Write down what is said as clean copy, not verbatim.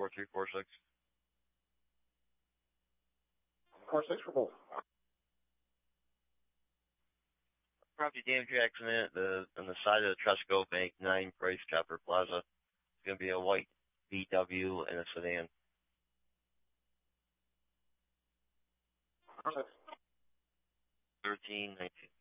4346. 46 for both. Property damage accident on the side of the Tresco Bank 9 Price Chopper Plaza. It's going to be a white VW and a sedan. 46. 1319.